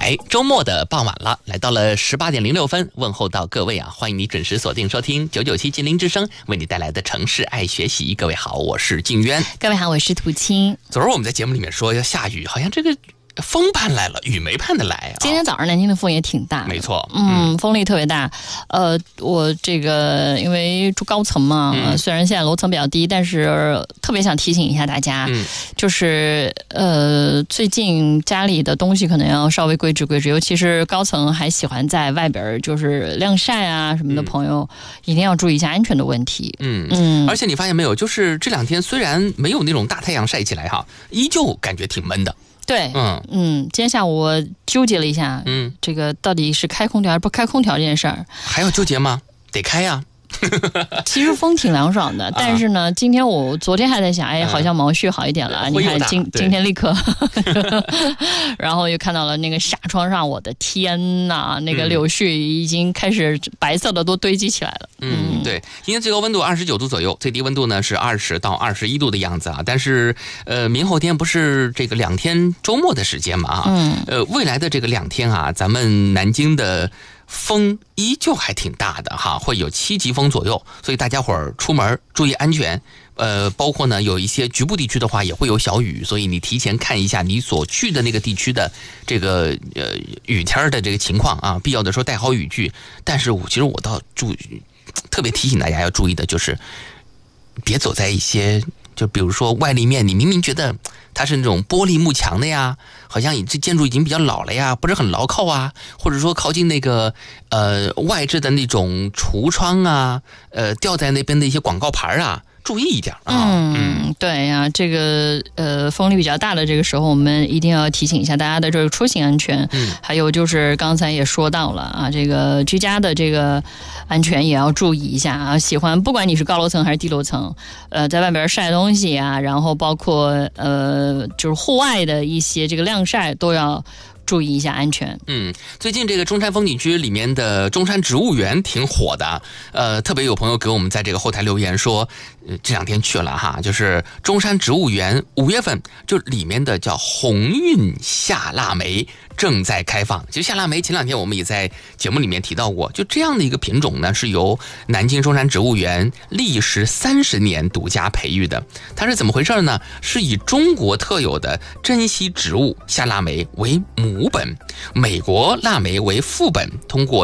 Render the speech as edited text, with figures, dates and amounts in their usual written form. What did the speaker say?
台，周末的傍晚了，来到了18:06，问候到各位啊，欢迎你准时锁定收听997吉林之声为你带来的城市爱学习。各位好，我是静渊。 各位好，我是涂青。 昨儿我们在节目里面说要下雨，好像这个风盼来了，雨没盼得来啊。 今天早上南京的风也挺大的， 没错， 风力特别大。我这个因为住高层嘛，虽然现在楼层比较低，但是特别想提醒一下大家，就是最近家里的东西可能要稍微规制规制，尤其是高层还喜欢在外边就是晾晒啊什么的朋友，一定要注意一下安全的问题。 而且你发现没有，就是这两天虽然没有那种大太阳晒起来哈，依旧感觉挺闷的。 对，今天下午我纠结了一下，这个到底是开空调还是不开空调这件事儿， 还要纠结吗？得开呀。 其实风挺凉爽的，但是呢，昨天还在想，好像毛絮好一点了。你看今天立刻，然后又看到了那个纱窗上，我的天哪，那个柳絮已经开始白色的都堆积起来了。 对，今天最高温度29度左右，最低温度呢是20到21度的样子啊。但是明后天不是这个2天周末的时间嘛未来的这个2天啊，咱们南京的风依旧还挺大的哈，会有7级风左右，所以大家伙儿出门注意安全。包括呢有一些局部地区的话也会有小雨，所以你提前看一下你所去的那个地区的这个雨天的这个情况啊，必要的时候带好雨具。但是其实我倒特别提醒大家要注意的就是别走在一些就比如说外立面，你明明觉得它是那种玻璃幕墙的呀，好像这建筑已经比较老了呀，不是很牢靠啊，或者说靠近那个外置的那种橱窗啊，吊在那边的一些广告牌啊，注意一点啊。 对呀，这个风力比较大的这个时候，我们一定要提醒一下大家的这个出行安全。还有就是刚才也说到了啊，这个居家的这个安全也要注意一下啊。不管你是高楼层还是低楼层，在外边晒东西啊，然后包括就是户外的一些这个晾晒都要注意一下安全。 最近这个中山风景区里面的中山植物园挺火的，特别有朋友给我们在这个后台留言说，这2天去了哈，就是中山植物园5月份就里面的叫鸿运夏腊梅正在开放。其实夏腊梅前2天我们也在节目里面提到过，就这样的一个品种呢，是由南京中山植物园历时30年独家培育的。它是怎么回事呢？是以中国特有的珍稀植物夏腊梅为母本，美国腊梅为副本，通过